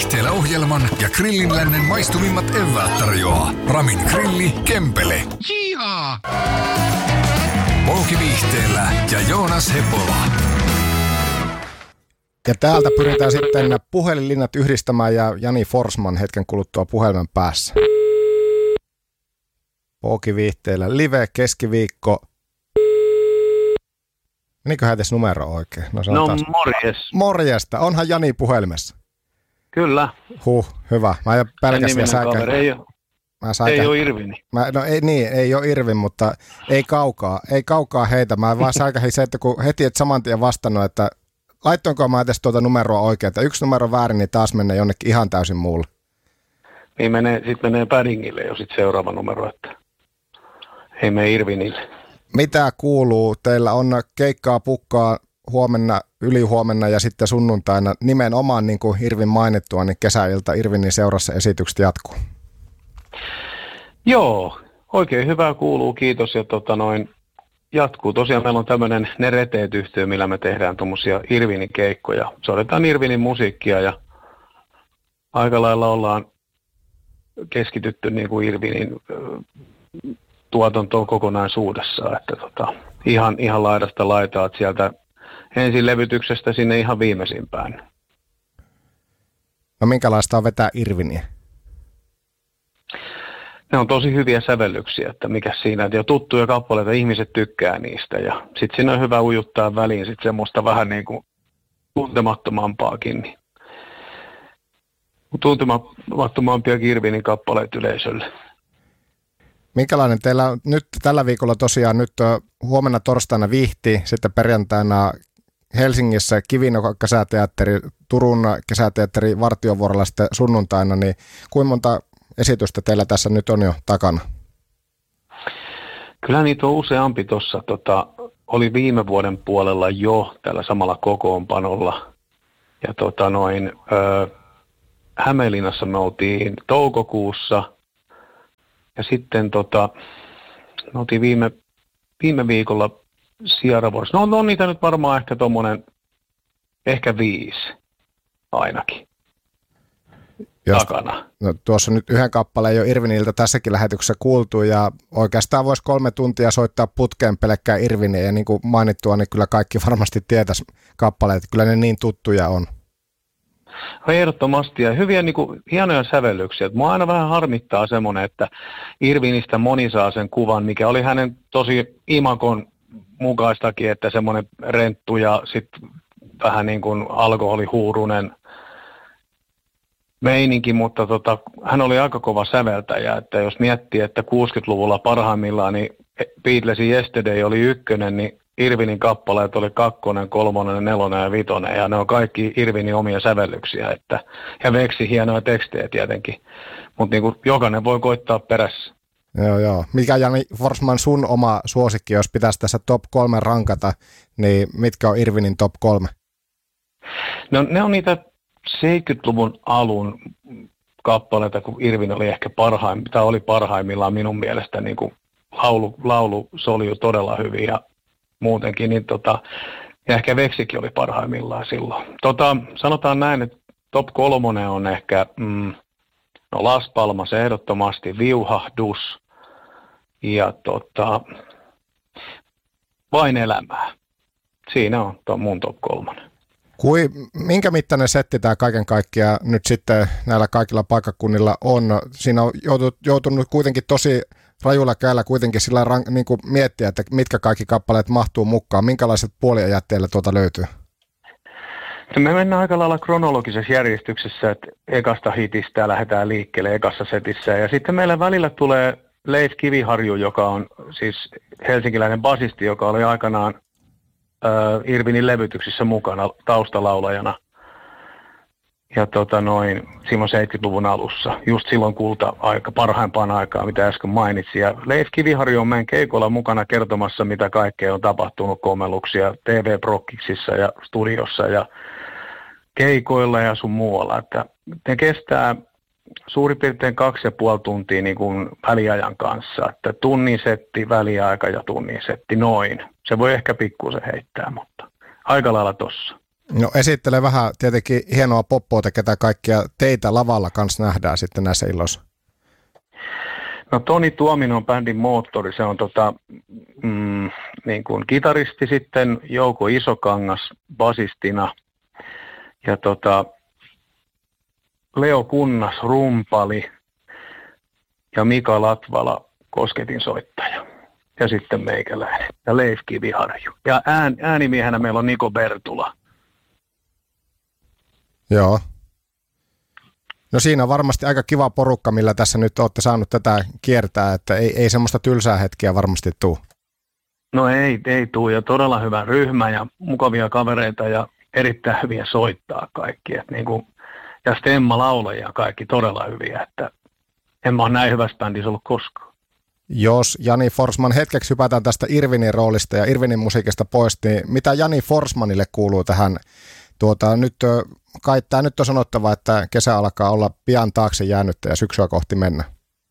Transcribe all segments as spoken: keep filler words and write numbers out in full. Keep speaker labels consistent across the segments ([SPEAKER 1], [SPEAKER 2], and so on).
[SPEAKER 1] Viihteellä ohjelman ja Grillin lännen maistumimmat eväät tarjoaa Ramin grilli Kempele. Jihaa! Pouki Viihteellä ja Joonas Hepola.
[SPEAKER 2] Ja täältä pyritään sitten puhelinlinnat yhdistämään ja Jani Forsman hetken kuluttua puhelimen päässä. Pouki Viihteellä live keskiviikko. Meniköhän tässä numero oikein? No,
[SPEAKER 3] no
[SPEAKER 2] taas...
[SPEAKER 3] morjes.
[SPEAKER 2] Morjesta. Onhan Jani puhelimessa?
[SPEAKER 3] Kyllä.
[SPEAKER 2] Huh, hyvä. Mä jo pelkäsin ja säkä...
[SPEAKER 3] Ei ole,
[SPEAKER 2] mä säkä...
[SPEAKER 3] ei ole Irvini.
[SPEAKER 2] Mä, no ei niin, ei ole Irvin, mutta ei kaukaa. Ei kaukaa heitä. Mä vaan säikähin se, että kun heti et saman tien vastannut, että laittoinko mä edes tuota numeroa oikein, että yksi numero väärin, niin taas menee jonnekin ihan täysin muulle.
[SPEAKER 3] Niin menee, sit menee paddingille jo sit seuraava numero, että ei mene Irvinille.
[SPEAKER 2] Mitä kuuluu? Teillä on keikkaa pukkaa huomenna, ylihuomenna ja sitten sunnuntaina nimenomaan niin kuin Irvin mainittua, niin kesäilta Irvinin seurassa esitykset jatkuu.
[SPEAKER 3] Joo, oikein hyvää kuuluu, kiitos. Ja tota noin, jatkuu. Tosiaan meillä on tämmöinen Ne Reteet-yhtiö, millä me tehdään tuommoisia Irvinin keikkoja. Soitetaan Irvinin musiikkia ja aika lailla ollaan keskitytty niin kuin Irvinin tuotantoon kokonaisuudessaan. Että tota, ihan, ihan laidasta laitaat sieltä ensin levytyksestä sinne ihan viimeisimpään.
[SPEAKER 2] No minkälaista on vetää Irviniä?
[SPEAKER 3] Ne on tosi hyviä sävellyksiä, että mikä siinä, että jo tuttuja kappaleita, ihmiset tykkää niistä ja sitten siinä on hyvä ujuttaa väliin sitten semmoista vähän niin kuin tuntemattomampaakin. Niin. Tuntemattomampia Irvinin kappaleita yleisölle. Minkälainen
[SPEAKER 2] teillä on nyt tällä viikolla tosiaan nyt huomenna torstaina Vihti, sitten perjantaina Helsingissä Kivinnokka kesäteatteri, Turun kesäteatteri Vartiovuorolla sitten sunnuntaina, niin kuinka monta esitystä teillä tässä nyt on jo takana?
[SPEAKER 3] Kyllä niitä on useampi tuossa. Tota, oli viime vuoden puolella jo tällä samalla kokoonpanolla. Ja tota noin, ö, Hämeenlinnassa me oltiin toukokuussa. Ja sitten tota, me oltiin viime, viime viikolla Sierravuorossa. No on niitä nyt varmaan ehkä tommonen, ehkä viisi ainakin.
[SPEAKER 2] Jos,
[SPEAKER 3] takana.
[SPEAKER 2] No, tuossa nyt yhden kappaleen jo Irviniltä tässäkin lähetyksessä kuultu ja oikeastaan voisi kolme tuntia soittaa putkeen pelkkää Irviniä ja niin kuin mainittua, niin kyllä kaikki varmasti tietäisi kappaleet, kyllä ne niin tuttuja on.
[SPEAKER 3] Ehdottomasti ja hyviä niin kuin, hienoja sävellyksiä. Mua aina vähän harmittaa semmoinen, että Irvinistä moni saa sen kuvan, mikä oli hänen tosi imakon mukaistakin, että semmoinen renttu ja sitten vähän niin kuin alkoholihuurunen meininki, mutta tota, hän oli aika kova säveltäjä, että jos miettii, että kuusikymmentäluvulla parhaimmillaan niin Beatlesin Yesterday oli ykkönen, niin Irvinin kappaleet oli kakkonen, kolmonen, nelonen ja vitonen, ja ne on kaikki Irvinin omia sävellyksiä, että, ja veksi hienoja tekstejä tietenkin, mutta niin jokainen voi koittaa perässä.
[SPEAKER 2] Joo, joo. Mikä Jani Forsman sun oma suosikki, jos pitäisi tässä top kolme rankata, niin mitkä on Irvinin top kolme?
[SPEAKER 3] No ne on niitä seitsemänkymmentäluvun alun kappaleita, kun Irvin oli ehkä parhaim, tai oli parhaimmillaan minun mielestä niin kuin laulu, laulu soljui todella hyvin ja muutenkin, niin tota, ja ehkä Veksikin oli parhaimmillaan silloin. Tota, sanotaan näin, että top kolmonen on ehkä mm, no Las Palmas ehdottomasti, Viuhahdus ja tota, Vain elämää. Siinä on to, mun top kolmonen.
[SPEAKER 2] Kui, minkä mittainen setti tämä kaiken kaikkiaan nyt sitten näillä kaikilla paikkakunnilla on? Siinä on joutunut, joutunut kuitenkin tosi rajulla kädellä kuitenkin sillä rank, niin kuin miettiä, että mitkä kaikki kappaleet mahtuu mukaan. Minkälaiset puoliajat teillä tuota löytyy?
[SPEAKER 3] Me mennään aika lailla kronologisessa järjestyksessä, että ekasta hitistä lähdetään liikkeelle ekassa setissä. Ja sitten meillä välillä tulee Leif Kiviharju, joka on siis helsinkiläinen basisti, joka oli aikanaan Irvinin levytyksissä mukana taustalaulajana. Ja tota noin, silloin seitsemänkymmentäluvun alussa, just silloin kulta-aika, parhaimpaan aikaan, mitä äsken mainitsin. Ja Leif Kiviharju on meidän keikolla mukana kertomassa, mitä kaikkea on tapahtunut kommelluksia T V-prokkiksissa ja studiossa ja keikoilla ja sun muualla. Että ne kestää suurin piirtein kaksi ja puoli tuntia niin kuin väliajan kanssa, että tunnin setti, väliaika ja tunnin setti, noin. Se voi ehkä pikkusen heittää, mutta aika lailla tossa.
[SPEAKER 2] No esittele vähän tietenkin hienoa poppoota, ketä kaikkia teitä lavalla kanssa nähdään sitten näissä illoissa.
[SPEAKER 3] No Toni Tuominen on bändin moottori, se on tota, mm, niin kuin kitaristi sitten, Jouko Isokangas basistina ja tota, Leo Kunnas rumpali ja Mika Latvala kosketinsoittaja ja sitten meikäläinen ja Leif Kiviharju. Ja ään, äänimiehenä meillä on Niko Bertula.
[SPEAKER 2] Joo. No siinä on varmasti aika kiva porukka, millä tässä nyt olette saanut tätä kiertää, että ei, ei semmoista tylsää hetkiä varmasti tule.
[SPEAKER 3] No ei, ei tule ja todella hyvä ryhmä ja mukavia kavereita ja erittäin hyviä soittaa kaikki. Et niin kuin, ja Stemma laulajia kaikki todella hyviä, että en mä ole näin hyvässä bändissä ollut koskaan.
[SPEAKER 2] Jos Jani Forsman hetkeksi hypätään tästä Irvinin roolista ja Irvinin musiikista pois, niin mitä Jani Forsmanille kuuluu tähän? Tuota, nyt, kai tämä nyt on sanottava, että kesä alkaa olla pian taakse jäänyttä ja syksyä kohti mennä.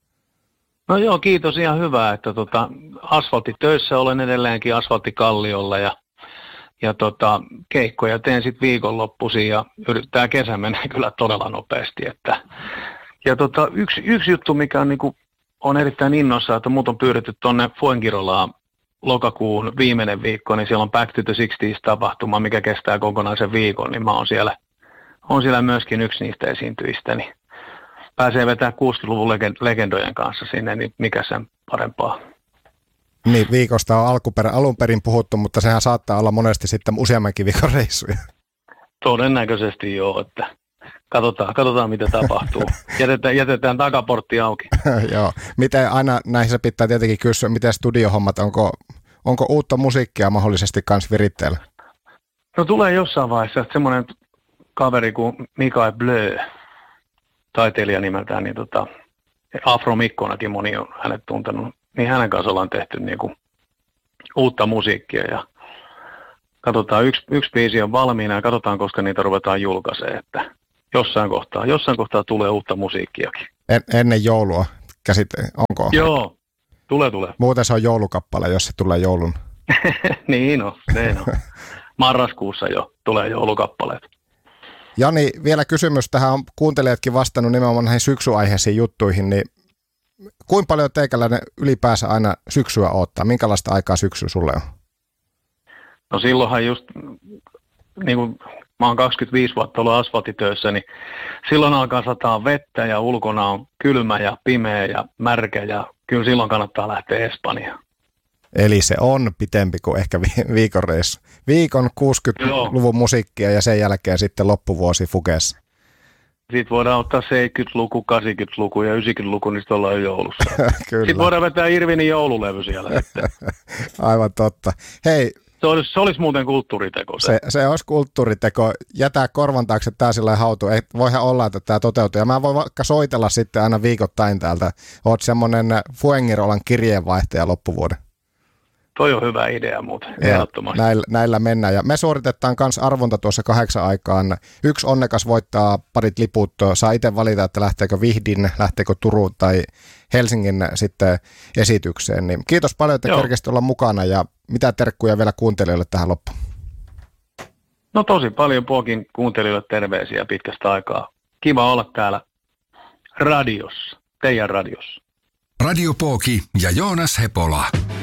[SPEAKER 3] No joo, kiitos, ihan hyvä, että tota, asfalttitöissä olen edelleenkin asfalttikalliolla ja, ja tota, keikkoja teen sitten viikonloppuisin ja tämä kesä menee kyllä todella nopeasti. Että, ja tota, yksi, yksi juttu, mikä on, niin kuin, on erittäin innoissa, että mut on pyydetty tuonne Fuengirolaan lokakuun viimeinen viikko, niin siellä on Back to the sixties-tapahtuma, mikä kestää kokonaisen viikon, niin mä oon siellä, on siellä myöskin yksi niistä esiintyjistä, niin pääsee vetämään kuusikymmentäluvun legendojen kanssa sinne, niin mikä sen parempaa.
[SPEAKER 2] Niin, viikosta on alkuperä, alun perin puhuttu, mutta sehän saattaa olla monesti sitten useammankin viikon reissuja.
[SPEAKER 3] Todennäköisesti joo, että katsotaan, katsotaan mitä tapahtuu. Jätetään, jätetään takaportti auki.
[SPEAKER 2] Joo, miten aina näissä pitää tietenkin kysyä, miten studiohommat, onko, onko uutta musiikkia mahdollisesti kans viritteellä? No
[SPEAKER 3] tulee jossain vaiheessa, että semmoinen kaveri kuin Mikael Blö, taiteilija nimeltään, niin tota, Afro Mikkonakin moni on hänet tuntenut, niin hänen kanssa ollaan tehty niinku uutta musiikkia ja katsotaan, yksi, yksi biisi on valmiina ja katsotaan, koska niitä ruvetaan julkaisemaan, että jossain kohtaa, jossain kohtaa tulee uutta musiikkiakin.
[SPEAKER 2] En, ennen joulua, käsite, onko?
[SPEAKER 3] Joo, tulee tulee.
[SPEAKER 2] Muuten se on joulukappale, jos se tulee joulun.
[SPEAKER 3] niin on, niin on. Marraskuussa jo tulee joulukappaleet.
[SPEAKER 2] Jani, vielä kysymys. Tähän on kuuntelijatkin vastannut nimenomaan näihin syksyaiheisiin juttuihin, niin kuinka paljon teikäläinen ylipäänsä aina syksyä odottaa? Minkälaista aikaa syksy sulle on?
[SPEAKER 3] No silloinhan just, niin kuin mä oon kaksikymmentäviisi vuotta ollut asfalttitöissä, niin silloin alkaa sataa vettä ja ulkona on kylmä ja pimeä ja märkä ja kyllä silloin kannattaa lähteä Espanjaan.
[SPEAKER 2] Eli se on pitempi kuin ehkä vi- viikon reissu. Viikon kuusikymmentäluvun musiikkia ja sen jälkeen sitten loppuvuosi Fugeessa.
[SPEAKER 3] Sitten voidaan ottaa seitsemänkymmentäluku, kahdeksankymmentäluku ja yhdeksänkymmentäluku, niin sitten ollaan jo joulussa. Sitten voidaan vetää Irvinin joululevy siellä sitten.
[SPEAKER 2] Aivan totta. Hei.
[SPEAKER 3] Se olisi, se olisi muuten kulttuuriteko. Se.
[SPEAKER 2] Se, se olisi kulttuuriteko. Jätää korvan taakse tää sillä hautu. Ei, voihan olla, että tämä toteutuu. Ja mä voin vaikka soitella sitten aina viikoittain täältä. Oot semmoinen Fuengirolan kirjeenvaihtaja loppuvuoden.
[SPEAKER 3] Toi on hyvä idea muuten, ehdottomasti.
[SPEAKER 2] Näillä, näillä mennään. Ja me suoritetaan myös arvonta tuossa kahdeksan aikaan. Yksi onnekas voittaa parit liput. Saa itse valita, että lähteekö Vihdin, lähteekö Turun tai Helsingin sitten esitykseen. Niin kiitos paljon, että kerkesit olla mukana ja mitä terkkuja vielä kuuntelijoille tähän loppuun?
[SPEAKER 3] No tosi paljon Pookin kuuntelijoille terveisiä pitkästä aikaa. Kiva olla täällä radiossa, teidän radiossa.
[SPEAKER 1] Radio Pooki ja Joonas Hepola.